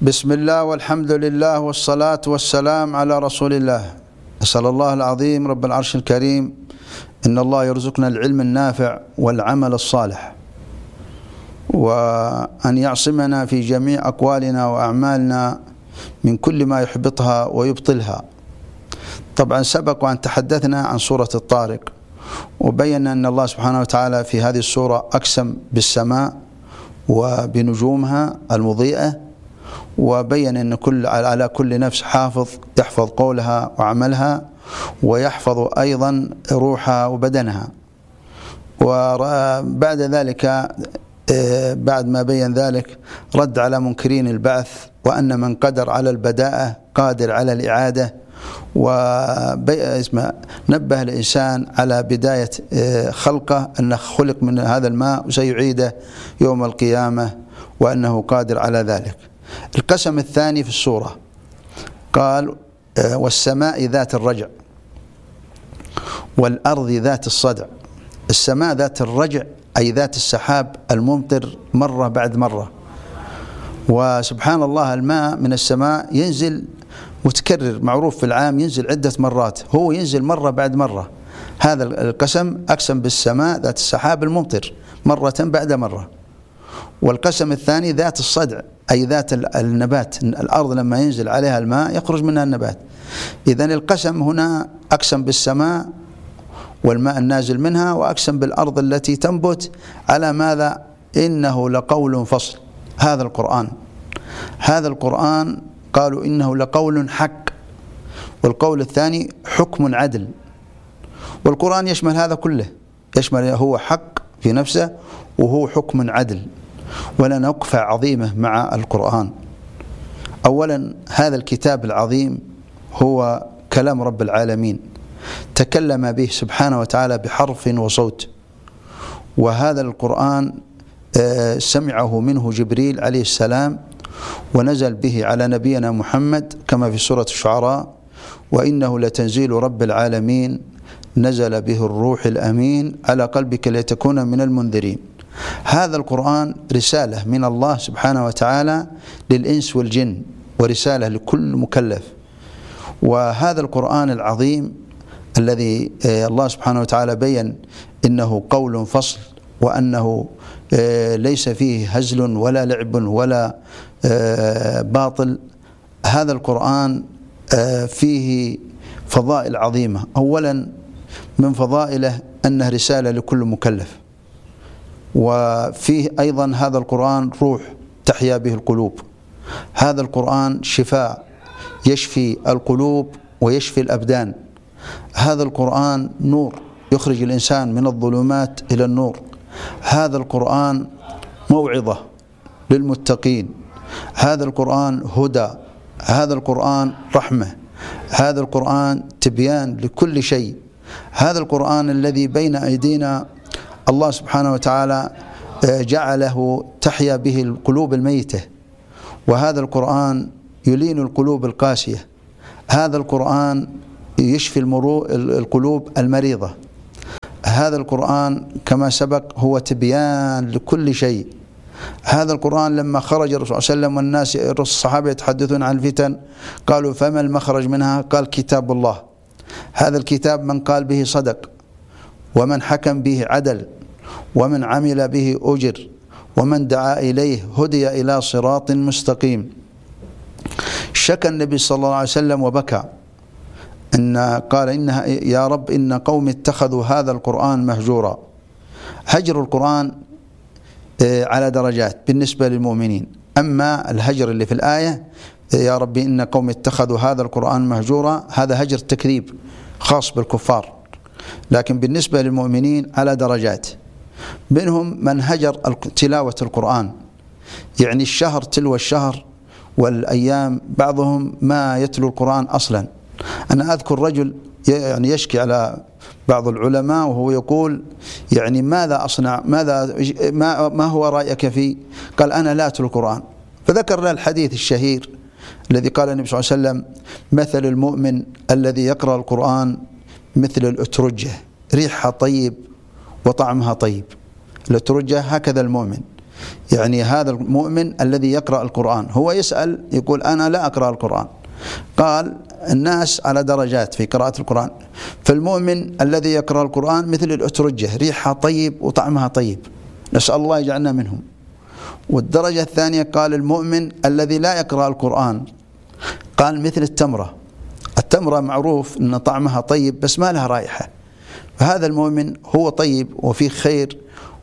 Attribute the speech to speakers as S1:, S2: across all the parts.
S1: بسم الله والحمد لله والصلاة والسلام على رسول الله. أسأل الله العظيم رب العرش الكريم إن الله يرزقنا العلم النافع والعمل الصالح، وأن يعصمنا في جميع أقوالنا وأعمالنا من كل ما يحبطها ويبطلها. طبعا سبق وأن تحدثنا عن سورة الطارق، وبينا أن الله سبحانه وتعالى في هذه السورة أقسم بالسماء وبنجومها المضيئة، وبين أن على كل نفس حافظ يحفظ قولها وعملها، ويحفظ أيضا روحها وبدنها. وبعد ذلك بعد ما بين ذلك رد على منكرين البعث، وأن من قدر على البداءة قادر على الإعادة، ونبه الإنسان على بداية خلقه أنه خلق من هذا الماء وسيعيده يوم القيامة، وأنه قادر على ذلك. القسم الثاني في السورة قال: والسماء ذات الرجع والأرض ذات الصدع. السماء ذات الرجع أي ذات السحاب الممطر مرة بعد مرة. وسبحان الله الماء من السماء ينزل متكرر، معروف في العام ينزل عدة مرات، هو ينزل مرة بعد مرة. هذا القسم أقسم بالسماء ذات السحاب الممطر مرة بعد مرة. والقسم الثاني ذات الصدع أي ذات النبات، الأرض لما ينزل عليها الماء يخرج منها النبات. إذن القسم هنا أقسم بالسماء والماء النازل منها، وأقسم بالأرض التي تنبت. على ماذا؟ إنه لقول فصل. هذا القرآن قالوا إنه لقول حق، والقول الثاني حكم عدل. والقرآن يشمل هذا كله، يشمل هو حق في نفسه وهو حكم عدل. ولنا وقفة عظيمة مع القرآن. أولا هذا الكتاب العظيم هو كلام رب العالمين، تكلم به سبحانه وتعالى بحرف وصوت. وهذا القرآن سمعه منه جبريل عليه السلام، ونزل به على نبينا محمد كما في سورة الشعراء: وإنه لتنزيل رب العالمين نزل به الروح الأمين على قلبك لتكون من المنذرين. هذا القرآن رسالة من الله سبحانه وتعالى للإنس والجن، ورسالة لكل مكلف. وهذا القرآن العظيم الذي الله سبحانه وتعالى بين إنه قول فصل، وأنه ليس فيه هزل ولا لعب ولا باطل. هذا القرآن فيه فضائل عظيمة. أولا من فضائله أنه رسالة لكل مكلف، وفيه أيضا هذا القرآن روح تحيا به القلوب. هذا القرآن شفاء يشفي القلوب ويشفي الأبدان. هذا القرآن نور يخرج الإنسان من الظلمات إلى النور. هذا القرآن موعظة للمتقين. هذا القرآن هدى. هذا القرآن رحمة. هذا القرآن تبيان لكل شيء. هذا القرآن الذي بين أيدينا الله سبحانه وتعالى جعله تحيا به القلوب الميتة، وهذا القرآن يلين القلوب القاسية. هذا القرآن يشفي القلوب المريضة. هذا القرآن كما سبق هو تبيان لكل شيء. هذا القرآن لما خرج الرسول صلى الله عليه وسلم والناس الصحابة يتحدثون عن الفتن، قالوا: فما المخرج منها؟ قال: كتاب الله. هذا الكتاب من قال به صدق، ومن حكم به عدل، ومن عمل به أجر، ومن دعا إليه هدي إلى صراط مستقيم. شكى النبي صلى الله عليه وسلم وبكى، قال: يا رب إن قوم اتخذوا هذا القرآن مهجورا. هجر القرآن على درجات بالنسبة للمؤمنين. أما الهجر اللي في الآية: يا رب إن قوم اتخذوا هذا القرآن مهجورا، هذا هجر تكذيب خاص بالكفار. لكن بالنسبة للمؤمنين على درجات. منهم من هجر تلاوة القرآن، يعني الشهر تلو الشهر، والأيام بعضهم ما يتلو القرآن أصلا. أنا أذكر رجل يعني يشكي على بعض العلماء وهو يقول: يعني ماذا أصنع؟ ما هو رأيك فيه؟ قال: أنا لا أتلو القرآن. فذكر له الحديث الشهير الذي قال النبي صلى الله عليه وسلم: مثل المؤمن الذي يقرأ القرآن مثل الأترجة، ريحها طيب وطعمها طيب. الأترجة هكذا المؤمن يعني هذا المؤمن الذي يقرأ القرآن هو يسأل يقول أنا لا أقرأ القرآن. قال الناس على درجات في قراءة القرآن، فالمؤمن الذي يقرأ القرآن مثل الأترجة، ريحها طيب وطعمها طيب، نسأل الله يجعلنا منهم. والدرجة الثانية قال المؤمن الذي لا يقرأ القرآن، قال مثل التمرة، التمرة معروف أن طعمها طيب بس ما لها رائحة، فهذا المؤمن هو طيب وفيه خير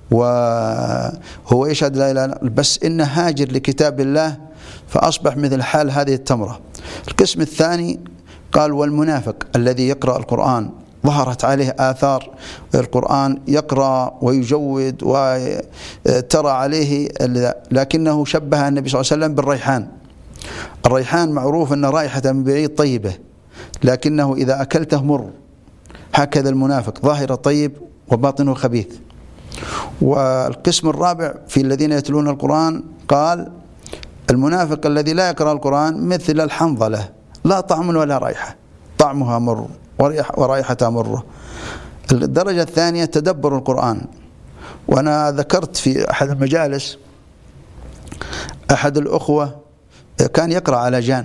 S1: وهو يشهد لا إله إلا الله، بس إنه هاجر لكتاب الله فأصبح مثل حال هذه التمرة. القسم الثاني قال والمنافق الذي يقرأ القرآن ظهرت عليه آثار القرآن، يقرأ ويجود وترى عليه، لكنه شبه النبي صلى الله عليه وسلم بالريحان. الريحان معروف أن رائحة من بعيد طيبة، لكنه إذا أكلته مر. هكذا المنافق ظاهر طيب وباطنه خبيث. والقسم الرابع في الذين يتلون القرآن قال المنافق الذي لا يقرأ القرآن مثل الحنظلة، لا طعم ولا رائحة، طعمها مر ورائحتها مرة. الدرجة الثانية تدبر القرآن. وأنا ذكرت في أحد المجالس أحد الأخوة كان يقرأ على جان،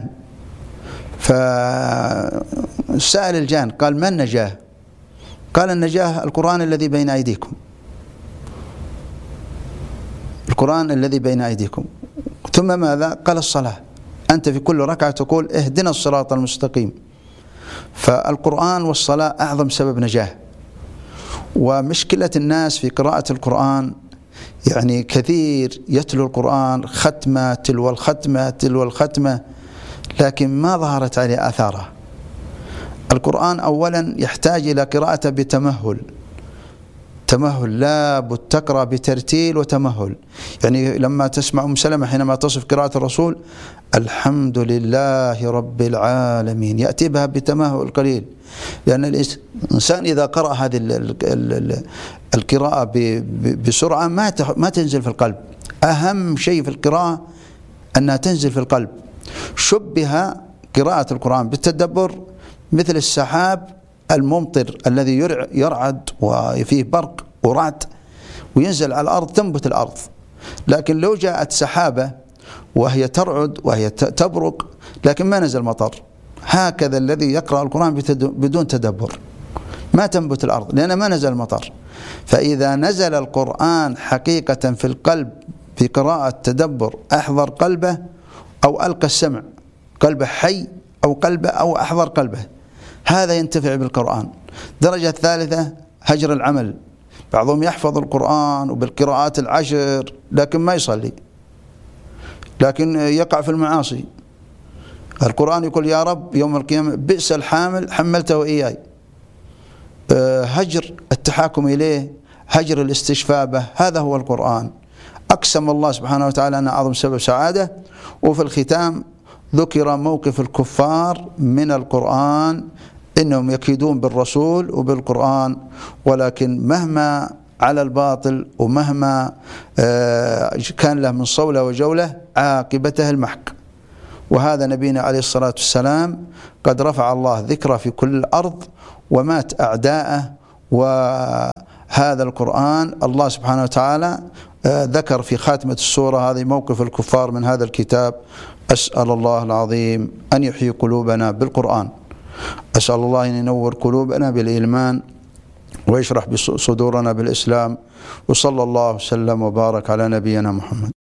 S1: فسأل الجان قال ما النجاة؟ قال النجاة القرآن الذي بين أيديكم، القرآن الذي بين أيديكم. ثم ماذا؟ قال الصلاة، أنت في كل ركعة تقول اهدنا الصراط المستقيم. فالقرآن والصلاة أعظم سبب نجاة. ومشكلة الناس في قراءة القرآن يعني كثير يتلو القرآن ختمة تلو الختمة تلو الختمة، لكن ما ظهرت عليه آثاره. القرآن أولا يحتاج إلى قراءته بتمهل، تمهل، لا بد تقرأ بترتيل وتمهل. يعني لما تسمع أم سلمة حينما تصف قراءة الرسول الحمد لله رب العالمين، يأتي بها بتمهل قليل، لأن الإنسان إذا قرأ هذه القراءة بسرعة ما تنزل في القلب. أهم شيء في القراءة أنها تنزل في القلب. شبه قراءة القرآن بالتدبر مثل السحاب الممطر الذي يرعد وفيه برق ورعد وينزل على الأرض تنبت الأرض. لكن لو جاءت سحابة وهي ترعد وهي تبرق لكن ما نزل مطر، هكذا الذي يقرأ القرآن بدون تدبر ما تنبت الأرض لأن ما نزل المطر. فإذا نزل القرآن حقيقة في القلب بقراءة تدبر أحضر قلبه أو ألقى السمع، قلبه حي أو قلبه أو أحضر قلبه، هذا ينتفع بالقرآن. درجة ثالثة هجر العمل. بعضهم يحفظ القرآن وبالقراءات العشر لكن ما يصلي، لكن يقع في المعاصي. القرآن يقول يا رب يوم القيامة بئس الحامل حملته إياي. هجر التحاكم إليه، هجر الاستشفاء به، هذا هو القرآن. أقسم الله سبحانه وتعالى أن أعظم سبب سعادة. وفي الختام ذكر موقف الكفار من القرآن، إنهم يكيدون بالرسول وبالقرآن، ولكن مهما على الباطل ومهما كان له من صولة وجولة عاقبته المحق. وهذا نبينا عليه الصلاة والسلام قد رفع الله ذكره في كل الأرض ومات أعداءه. وهذا القرآن الله سبحانه وتعالى ذكر في خاتمة السورة هذه موقف الكفار من هذا الكتاب. أسأل الله العظيم أن يحيي قلوبنا بالقرآن، أسأل الله أن ينور قلوبنا بالإيمان ويشرح صدورنا بالإسلام. وصلى الله وسلم وبارك على نبينا محمد.